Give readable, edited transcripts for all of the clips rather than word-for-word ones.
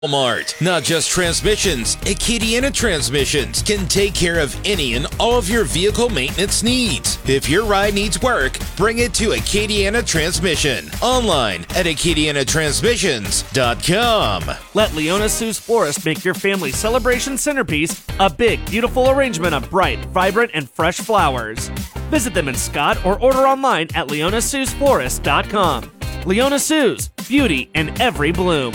Walmart. Not just transmissions, Acadiana Transmissions can take care of any and all of your vehicle maintenance needs. If your ride needs work, bring it to Acadiana Transmission. Online at AcadianaTransmissions.com. Let Leona Sue's Florist make your family celebration centerpiece a big, beautiful arrangement of bright, vibrant, and fresh flowers. Visit them in Scott or order online at LeonaSue'sFlorist.com. Leona Sue's, beauty in every bloom.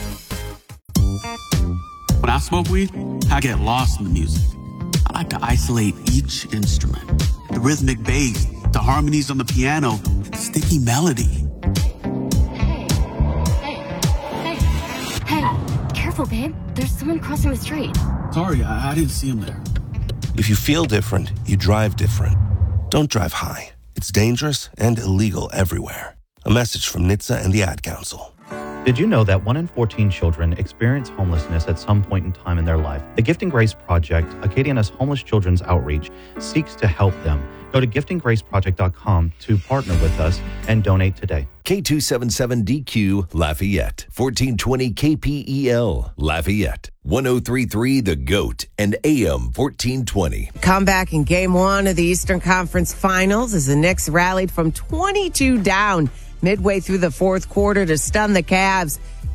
When I smoke weed, I get lost in the music. I like to isolate each instrument. The rhythmic bass, the harmonies on the piano, the sticky melody. Hey, careful, babe. There's someone crossing the street. Sorry, I didn't see him there. If you feel different, you drive different. Don't drive high. It's dangerous and illegal everywhere. A message from NHTSA and the Ad Council. Did you know that 1 in 14 children experience homelessness at some point in time in their life? The Gifting Grace Project, Acadiana's homeless children's outreach, seeks to help them. Go to giftinggraceproject.com to partner with us and donate today. K277DQ Lafayette, 1420 KPEL Lafayette, 1033 The Goat, and AM 1420. Comeback in Game 1 of the Eastern Conference Finals as the Knicks rallied from 22 down midway through the fourth quarter to stun the Cavs.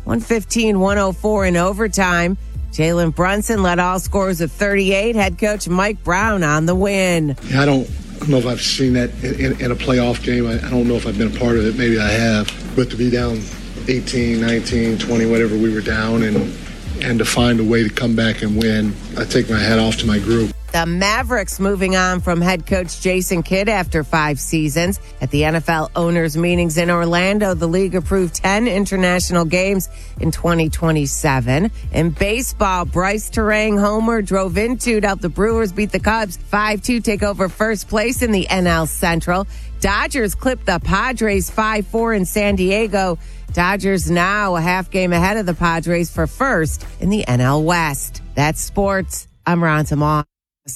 115-104 in overtime. Jalen Brunson led all scorers of 38. Head coach Mike Brown on the win. I don't know if I've seen that in a playoff game. I don't know if I've been a part of it. Maybe I have. But to be down 18, 19, 20, whatever we were down, and to find a way to come back and win, I take my hat off to my group. The Mavericks moving on from head coach Jason Kidd after 5 seasons. At the NFL owners' meetings in Orlando, the league approved 10 international games in 2027. In baseball, Bryce Terang homer drove into to help the Brewers beat the Cubs 5-2, take over first place in the NL Central. Dodgers clipped the Padres 5-4 in San Diego. Dodgers now a half game ahead of the Padres for first in the NL West. That's sports. I'm Ron Tamar.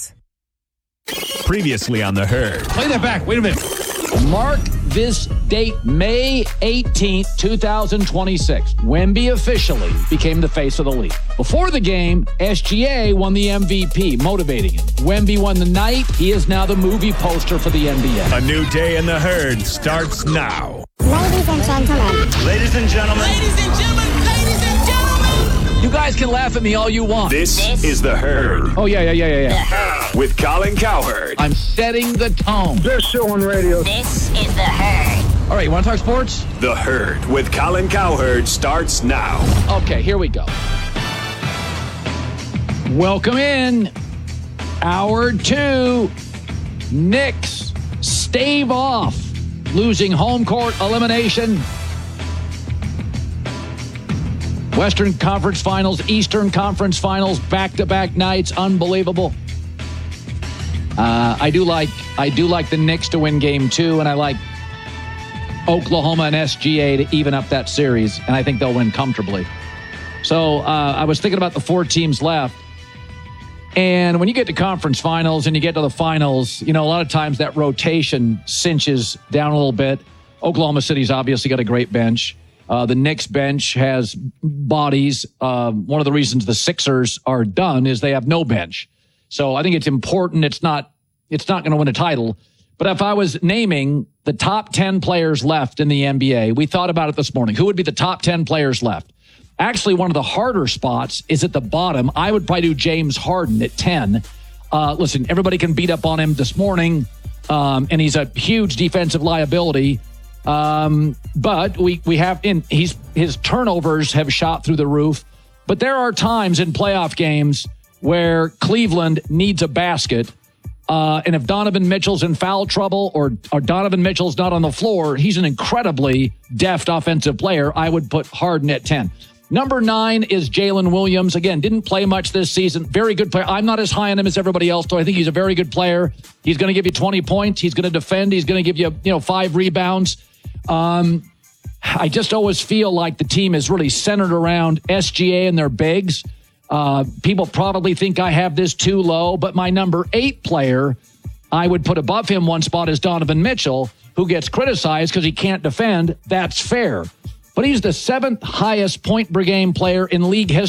Previously on The Herd. Play that back. Wait a minute. Mark this date, May 18th, 2026. Wemby officially became the face of the league. Before the game, SGA won the MVP, motivating him. Wemby won the night. He is now the movie poster for the NBA. A new day in The Herd starts now. Ladies and gentlemen. Ladies and gentlemen. Ladies and gentlemen. Ladies and gentlemen. You guys can laugh at me all you want. This is The Herd. Oh, yeah. The Herd. With Colin Cowherd. I'm setting the tone. Best show on radio. This is The Herd. All right, you want to talk sports? The Herd with Colin Cowherd starts now. Okay, here we go. Welcome in. Hour 2. Knicks stave off losing home court elimination. Western Conference Finals, Eastern Conference Finals, back-to-back nights, unbelievable. I do like the Knicks to win Game 2, and I like Oklahoma and SGA to even up that series, and I think they'll win comfortably. So I was thinking about the 4 teams left, and when you get to conference finals and you get to the finals, you know, a lot of times that rotation cinches down a little bit. Oklahoma City's obviously got a great bench. The Knicks bench has bodies. One of the reasons the Sixers are done is they have no bench. So I think it's important. It's not going to win a title. But if I was naming the top 10 players left in the NBA, we thought about it this morning. Who would be the top 10 players left? Actually, one of the harder spots is at the bottom. I would probably do James Harden at 10. Listen, everybody can beat up on him this morning, and he's a huge defensive liability. But we have his turnovers have shot through the roof. But there are times in playoff games where Cleveland needs a basket. And if Donovan Mitchell's in foul trouble or Donovan Mitchell's not on the floor, he's an incredibly deft offensive player. I would put Harden at 10. Number 9 is Jalen Williams. Again, didn't play much this season. Very good player. I'm not as high on him as everybody else, though. I think he's a very good player. He's going to give you 20 points. He's going to defend. He's going to give you, 5 rebounds. I just always feel like the team is really centered around SGA and their bigs. People probably think I have this too low, but my number 8 player, I would put above him one spot is Donovan Mitchell, who gets criticized because he can't defend. That's fair. but he's the 7th highest point per game player in league history.